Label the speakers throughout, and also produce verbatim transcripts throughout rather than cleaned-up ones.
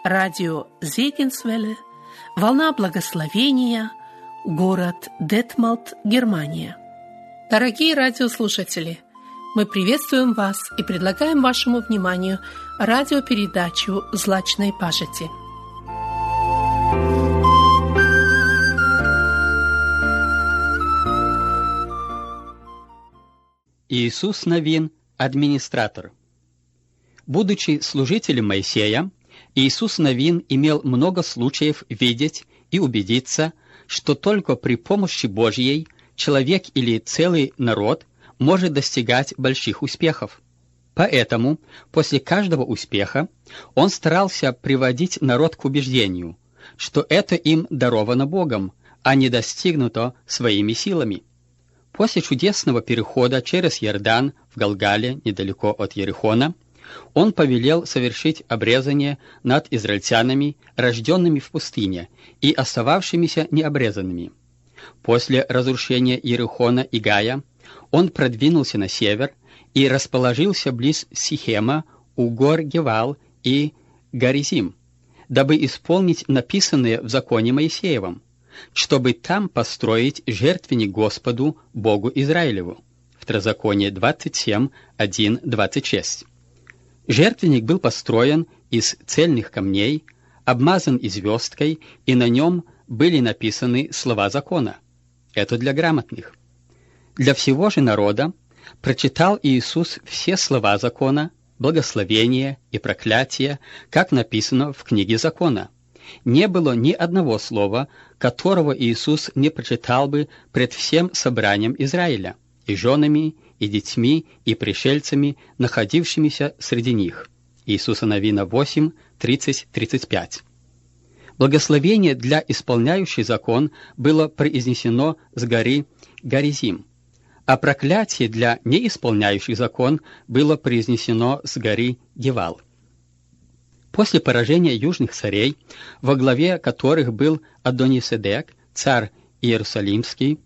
Speaker 1: радио Зегенсвелле, волна благословения, город Детмалт, Германия. Дорогие радиослушатели, мы приветствуем вас и предлагаем вашему вниманию радиопередачу «Злачной пажити».
Speaker 2: Иисус Навин, администратор. Будучи служителем Моисея, Иисус Навин имел много случаев видеть и убедиться, что только при помощи Божьей человек или целый народ может достигать больших успехов. Поэтому после каждого успеха он старался приводить народ к убеждению, что это им даровано Богом, а не достигнуто своими силами. После чудесного перехода через Иордан в Галгале, недалеко от Ерихона, он повелел совершить обрезание над израильтянами, рожденными в пустыне, и остававшимися необрезанными. После разрушения Ерихона и Гая он продвинулся на север и расположился близ Сихема у гор Гевал и Гаризим, дабы исполнить написанное в законе Моисеевом, чтобы там построить жертвенник Господу, Богу Израилеву. Второзаконие двадцать семь, один, двадцать шесть. Жертвенник был построен из цельных камней, обмазан звездкой, и на нем были написаны слова закона. Это для грамотных. Для всего же народа прочитал Иисус все слова закона, благословения и проклятия, как написано в книге закона. Не было ни одного слова, которого Иисус не прочитал бы пред всем собранием Израиля, и женами, и детьми, и пришельцами, находившимися среди них. Иисуса Навина восемь, тридцать, тридцать пять. Благословение для исполняющей закон было произнесено с горы Гаризим, а проклятие для неисполняющих закон было произнесено с горы Гевал. После поражения южных царей, во главе которых был Адониседек, царь Иерусалимский,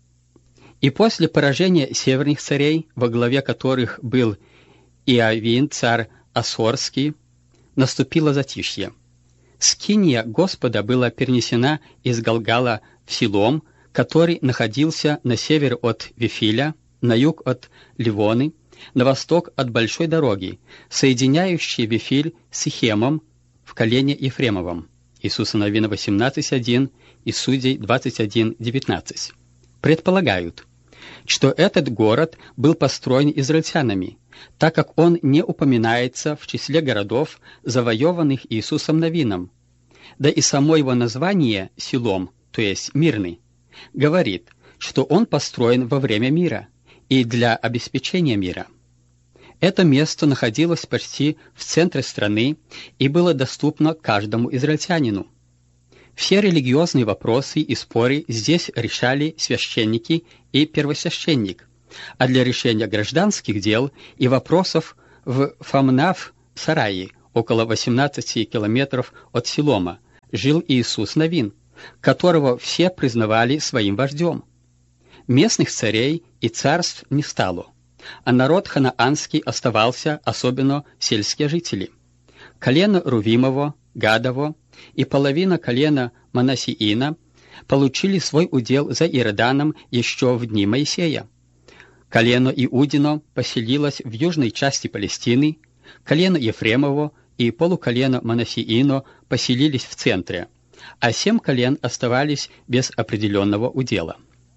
Speaker 2: и после поражения северных царей, во главе которых был Иовин, царь Ассорский, наступило затишье. Скиния Господа была перенесена из Галгала в Силом, который находился на север от Вифиля, на юг от Ливоны, на восток от большой дороги, соединяющей Вифиль с Сихемом в колене Ефремовом. Иисуса Навина восемнадцать, один и Судей двадцать один, девятнадцать. Предполагают, что этот город был построен израильтянами, так как он не упоминается в числе городов, завоеванных Иисусом Навином. Да и само его название «Силом», то есть «мирный», говорит, что он построен во время мира и для обеспечения мира. Это место находилось почти в центре страны и было доступно каждому израильтянину. Все религиозные вопросы и споры здесь решали священники и первосвященник, а для решения гражданских дел и вопросов в Фамнав-Сарае, около восемнадцати километров от Силома, жил Иисус Навин, которого все признавали своим вождем. Местных царей и царств не стало, а народ ханаанский оставался, особенно сельские жители. Колено Рувимово, Гадово и половина колена Манассиина получили свой удел за Иорданом еще в дни Моисея. Колено Иудино поселилось в южной части Палестины, колено Ефремово и полуколено Манассиино поселились в центре, а семь колен оставались без определенного удела.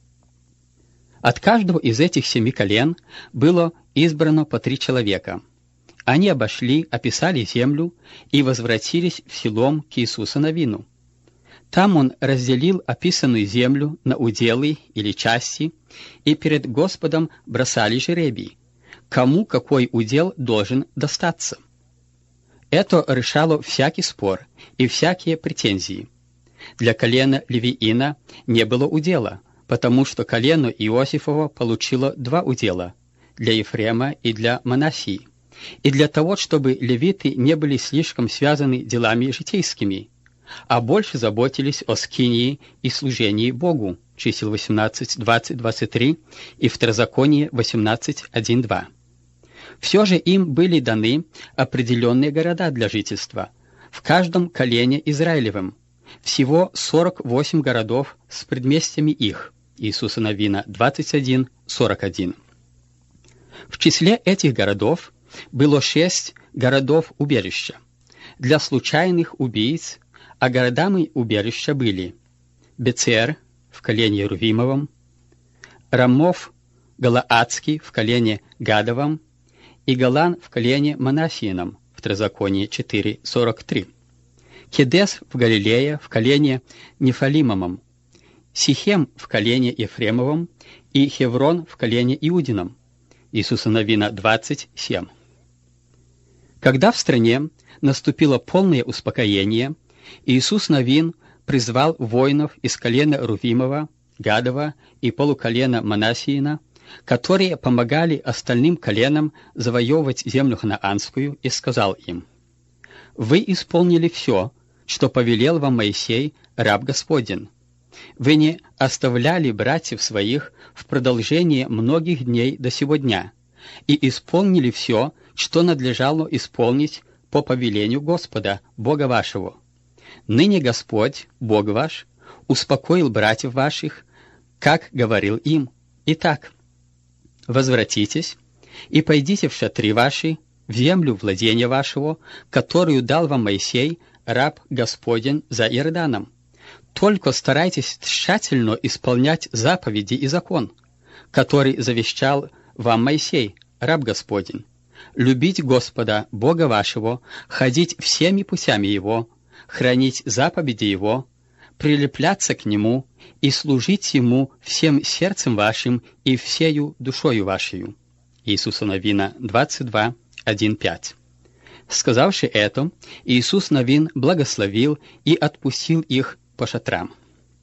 Speaker 2: От каждого из этих семи колен было избрано по три человека. Они обошли, описали землю и возвратились в Силом к Иисусу Навину. Там он разделил описанную землю на уделы или части, и перед Господом бросали жребий, кому какой удел должен достаться. Это решало всякий спор и всякие претензии. Для колена Левиина не было удела, потому что колено Иосифово получило два удела – для Ефрема и для Манассии, и для того, чтобы левиты не были слишком связаны делами житейскими, а больше заботились о скинии и служении Богу. Чисел восемнадцать, двадцать, двадцать три и Второзаконие восемнадцать, один, два. Все же им были даны определенные города для жительства, в каждом колене Израилевом, всего сорок восемь городов с предместьями их. Иисуса Навина двадцать один сорок один. В числе этих городов было шесть городов-убежища для случайных убийц, а городами убежища были Бецер в колене Рувимовом, Рамов Галаадский в колене Гадовом и Голан в колене Манассиином, Второзаконие четыре сорок три. Кедес в Галилее в колене Нефалимовом, Сихем в колене Ефремовом и Хеврон в колене Иудином. Иисуса Навина двадцать семь. Когда в стране наступило полное успокоение, Иисус Навин призвал воинов из колена Рувимова, Гадова и полуколена Манассиина, которые помогали остальным коленам завоевывать землю ханаанскую, и сказал им: «Вы исполнили все, что повелел вам Моисей, раб Господень. Вы не оставляли братьев своих в продолжение многих дней до сего дня, и исполнили все, что надлежало исполнить по повелению Господа, Бога вашего. Ныне Господь, Бог ваш, успокоил братьев ваших, как говорил им. Итак, возвратитесь и пойдите в шатры ваши, в землю владения вашего, которую дал вам Моисей, раб Господень, за Иорданом. Только старайтесь тщательно исполнять заповеди и закон, который завещал вам Моисей, раб Господень. Любить Господа, Бога вашего, ходить всеми путями Его, хранить заповеди Его, прилепляться к Нему и служить Ему всем сердцем вашим и всею душою вашей». Иисуса Навина двадцать два один пять. Сказавши это, Иисус Навин благословил и отпустил их по шатрам.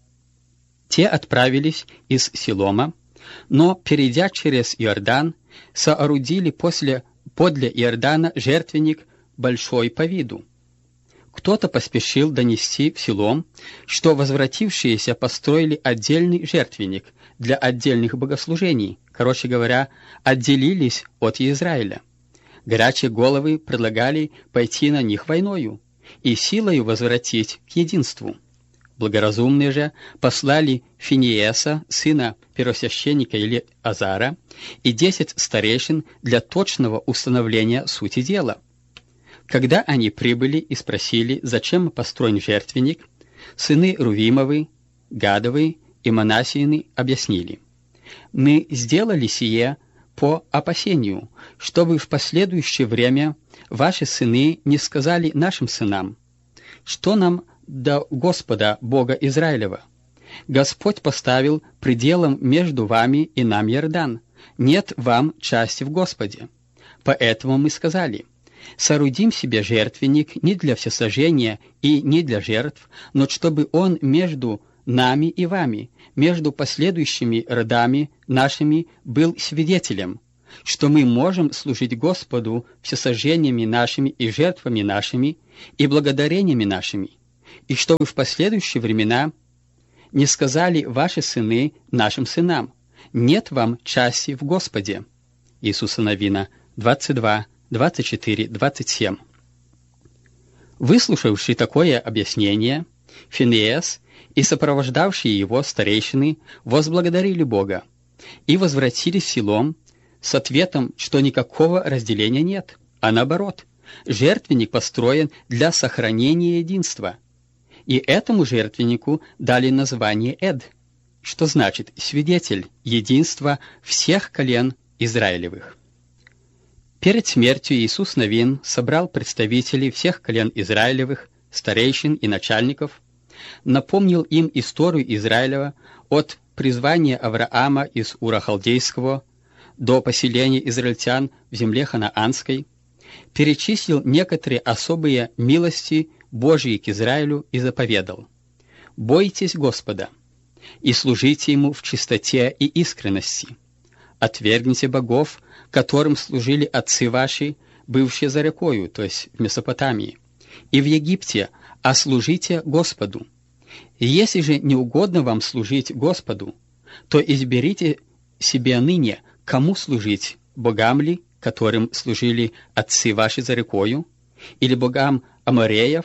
Speaker 2: Те отправились из Силома, но, перейдя через Иордан, соорудили после, подле Иордана жертвенник большой по виду. Кто-то поспешил донести в Силом, что возвратившиеся построили отдельный жертвенник для отдельных богослужений, короче говоря, отделились от Израиля. Горячие головы предлагали пойти на них войною и силою возвратить к единству. Благоразумные же послали Финиеса, сына первосвященника Елеазара, и десять старейшин для точного установления сути дела. Когда они прибыли и спросили, зачем построен жертвенник, сыны Рувимовы, Гадовы и Манассиины объяснили: «Мы сделали сие по опасению, чтобы в последующее время ваши сыны не сказали нашим сынам: что нам до Господа Бога Израилева? Господь поставил пределом между вами и нам Иордан, нет вам части в Господе. Поэтому мы сказали: соорудим себе жертвенник не для всесожжения и не для жертв, но чтобы он между нами и вами, между последующими родами нашими, был свидетелем, что мы можем служить Господу всесожжениями нашими и жертвами нашими и благодарениями нашими, и чтобы в последующие времена не сказали ваши сыны нашим сынам: нет вам части в Господе». Иисуса Навина двадцать два двадцать четыре двадцать семь. Выслушавший такое объяснение, Финиес и сопровождавшие его старейшины возблагодарили Бога и возвратились в Силом с ответом, что никакого разделения нет, а наоборот, жертвенник построен для сохранения единства. И этому жертвеннику дали название Эд, что значит «свидетель единства всех колен Израилевых». Перед смертью Иисус Навин собрал представителей всех колен Израилевых, старейшин и начальников, напомнил им историю Израилева от призвания Авраама из Ура Халдейского до поселения израильтян в земле ханаанской, перечислил некоторые особые милости Божьи к Израилю и заповедал: «Бойтесь Господа и служите Ему в чистоте и искренности. Отвергните богов, которым служили отцы ваши, бывшие за рекою, то есть в Месопотамии, и в Египте, а служите Господу. Если же не угодно вам служить Господу, то изберите себе ныне, кому служить: богам ли, которым служили отцы ваши за рекою, или богам Амореев,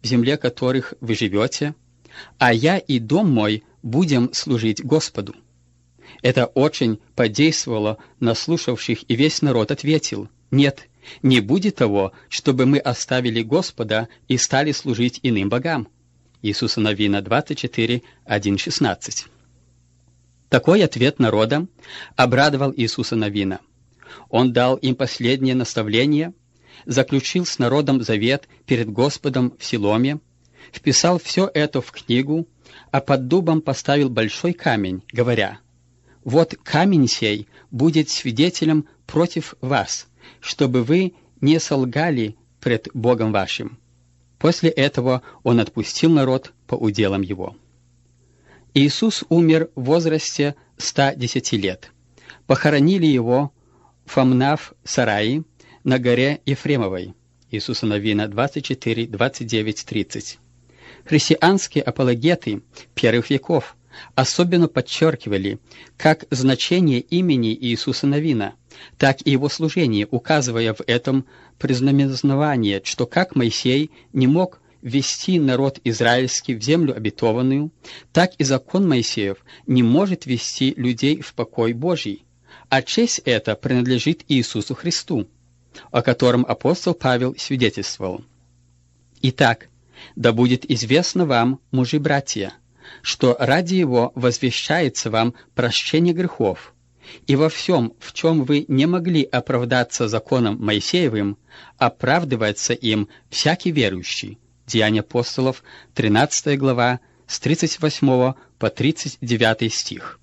Speaker 2: в земле которых вы живете, а я и дом мой будем служить Господу». Это очень подействовало на слушавших, и весь народ ответил: «Нет, не будет того, чтобы мы оставили Господа и стали служить иным богам». Иисуса Навина двадцать четыре, один шестнадцать. Такой ответ народа обрадовал Иисуса Навина. Он дал им последнее наставление, заключил с народом завет перед Господом в Силоме, вписал все это в книгу, а под дубом поставил большой камень, говоря: «Вот камень сей будет свидетелем против вас, чтобы вы не солгали пред Богом вашим». После этого он отпустил народ по уделам его. Иисус умер в возрасте ста десяти лет. Похоронили его в Амнав-Сарае на горе Ефремовой. Иисуса Навина двадцать четыре, двадцать девять, тридцать. Христианские апологеты первых веков особенно подчеркивали как значение имени Иисуса Навина, так и его служение, указывая в этом признаменование, что как Моисей не мог ввести народ израильский в землю обетованную, так и закон Моисеев не может ввести людей в покой Божий, а честь эта принадлежит Иисусу Христу, о котором апостол Павел свидетельствовал. «Итак, да будет известно вам, мужи-братья, что ради его возвещается вам прощение грехов, и во всем, в чем вы не могли оправдаться законом Моисеевым, оправдывается им всякий верующий». Деяния апостолов, тринадцатая глава, с тридцать восьмого по тридцать девятый стих.